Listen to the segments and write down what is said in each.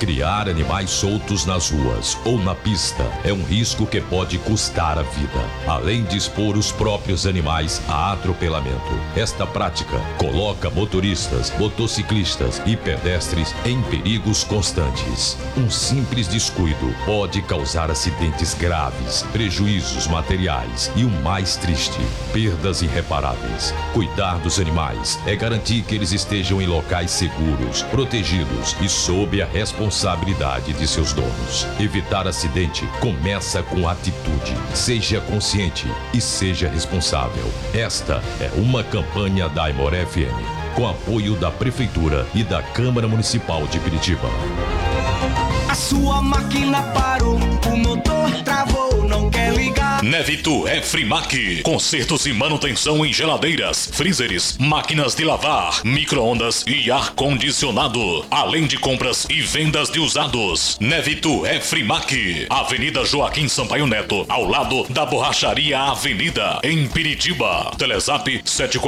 Criar animais soltos nas ruas ou na pista é um risco que pode custar a vida, além de expor os próprios animais a atropelamento. Esta prática coloca motoristas, motociclistas e pedestres em perigos constantes. Um simples descuido pode causar acidentes graves, prejuízos materiais e o mais triste, perdas irreparáveis. Cuidar dos animais é garantir que eles estejam em locais seguros, protegidos e sob a responsabilidade de seus donos. Evitar acidente começa com atitude. Seja consciente e seja responsável. Esta é uma campanha da Aimoré FM, com apoio da Prefeitura e da Câmara Municipal de Piritiba. A sua máquina parou, o motor travou, não quer ligar. Nevito é Frimac. Consertos e manutenção em geladeiras, freezers, máquinas de lavar, micro-ondas e ar-condicionado. Além de compras e vendas de usados. Nevito é Frimac. Avenida Joaquim Sampaio Neto, ao lado da Borracharia Avenida, em Piritiba. Telezap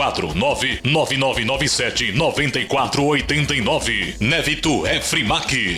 74999979489. Nevito é Frimac.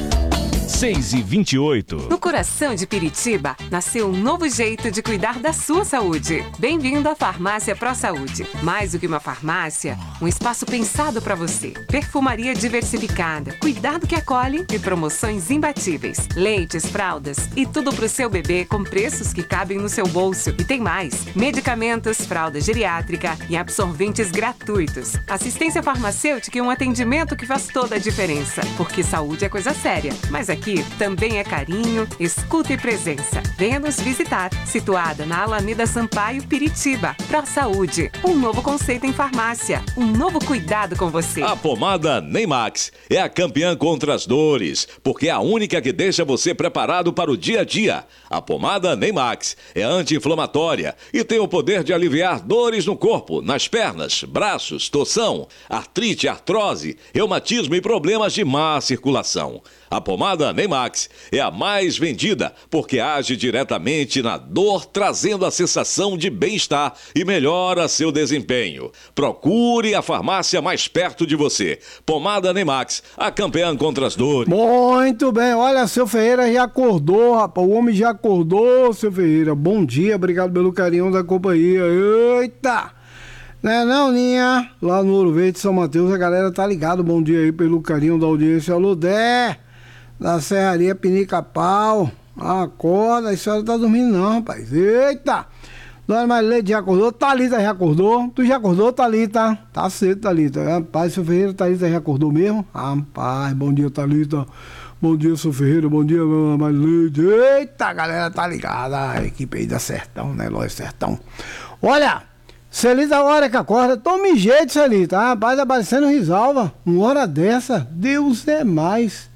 6h28. No coração de Piritiba, nasceu um novo jeito de cuidar da sua saúde. Bem-vindo à Farmácia Pro Saúde. Mais do que uma farmácia, um espaço pensado para você. Perfumaria diversificada, cuidado que acolhe e promoções imbatíveis. Leites, fraldas e tudo pro seu bebê com preços que cabem no seu bolso. E tem mais: medicamentos, fralda geriátrica e absorventes gratuitos. Assistência farmacêutica e um atendimento que faz toda a diferença. Porque saúde é coisa séria, mas aqui também é carinho, escuta e presença. Venha nos visitar, situada na Alameda Sampaio, Piritiba. Pro Saúde, um novo conceito em farmácia, um novo cuidado com você. A pomada Neymax é a campeã contra as dores, porque é a única que deixa você preparado para o dia a dia. A pomada Neymax é anti-inflamatória e tem o poder de aliviar dores no corpo, nas pernas, braços, torção, artrite, artrose, reumatismo e problemas de má circulação. A pomada Neymax é a mais vendida porque age diretamente na dor, trazendo a sensação de bem-estar e melhora seu desempenho. Procure a farmácia mais perto de você. Pomada Neymax, a campeã contra as dores. Muito bem, olha, seu Ferreira já acordou, rapaz, o homem já acordou, seu Ferreira. Bom dia, obrigado pelo carinho da companhia. Eita! Né não, Ninha? Lá no Ouro Verde, São Mateus, a galera tá ligado. Bom dia aí pelo carinho da audiência. Alô, Dé! Da Serraria Pinica-Pau. Acorda, a senhora tá dormindo não, rapaz. Eita! Dona Marilene já acordou, Thalita já acordou. Tu já acordou, Thalita? Tá cedo, Thalita. Rapaz, seu Ferreira, Thalita já acordou mesmo? Rapaz, bom dia, Thalita. Bom dia, seu Ferreira. Bom dia, Marilene. Eita, a galera tá ligada. A equipe aí da Sertão, né? Loja Sertão. Olha, Celita, a hora que acorda, tome jeito, Celita. Rapaz, tá parecendo Risalva. Uma hora dessa, Deus é mais.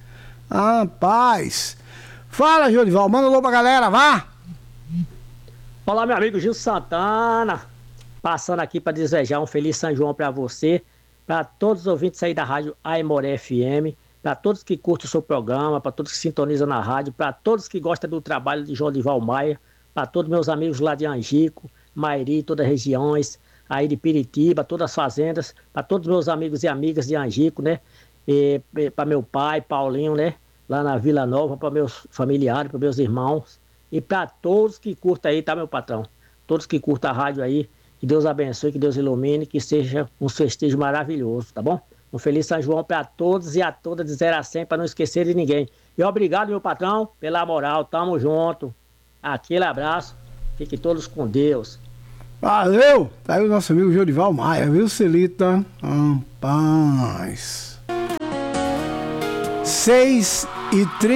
Rapaz. Fala, Jodival, manda alô pra galera, vá. Olá, meu amigo Gil Santana. Passando aqui para desejar um feliz São João para você, para todos os ouvintes aí da rádio Aimoré FM, para todos que curtem o seu programa, para todos que sintonizam na rádio, para todos que gostam do trabalho de Jodival Maia, para todos meus amigos lá de Angico, Mairi, todas as regiões, aí de Piritiba, todas as fazendas, para todos meus amigos e amigas de Angico, né? Para meu pai, Paulinho, né? Lá na Vila Nova, para meus familiares, para meus irmãos e para todos que curtam aí, tá, meu patrão? Todos que curtam a rádio aí, que Deus abençoe, que Deus ilumine, que seja um festejo maravilhoso, tá bom? Um feliz São João para todos e a todas, de 0 a 100, para não esquecer de ninguém. E obrigado, meu patrão, pela moral, tamo junto. Aquele abraço, fiquem todos com Deus. Valeu! Tá aí o nosso amigo Jodival Maia, viu, Celita? Paz. 6h30.